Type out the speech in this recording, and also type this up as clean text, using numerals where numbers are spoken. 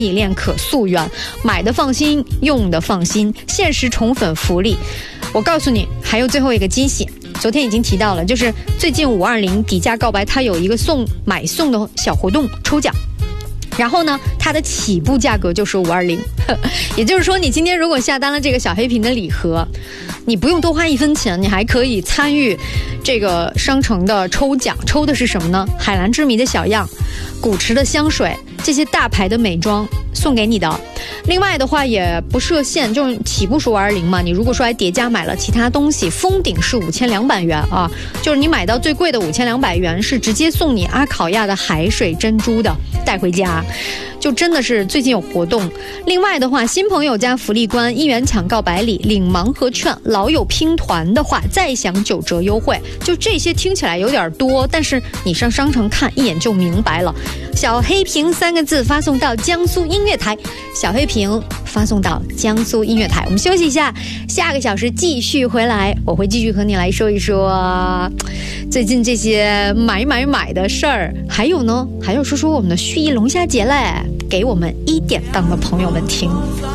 以恋可溯源，买的放心，用的放心，限时宠粉福利。我告诉你，还有最后一个惊喜。昨天已经提到了，就是最近520底价告白，它有一个买送的小活动抽奖。然后呢，它的起步价格就是520，也就是说，你今天如果下单了这个小黑瓶的礼盒，你不用多花1分钱，你还可以参与这个商城的抽奖。抽的是什么呢？海蓝之谜的小样，古驰的香水，这些大牌的美妆送给你的。另外的话也不设限，就是起步是520嘛，你如果说还叠加买了其他东西，封顶是5200元啊，就是你买到最贵的5200元是直接送你阿考亚的海水珍珠的带回家，就真的是最近有活动。另外的话，新朋友加福利关，1元抢告白礼，领盲盒券，老友拼团的话再享9折优惠。就这些听起来有点多，但是你上商城看一眼就明白了。小黑瓶3个字发送到江苏音乐台，小黑瓶发送到江苏音乐台。我们休息一下，下个小时继续回来，我会继续和你来说一说最近这些买的事儿，还有呢，还要说说我们的盱眙龙虾节嘞，给我们1点档的朋友们听。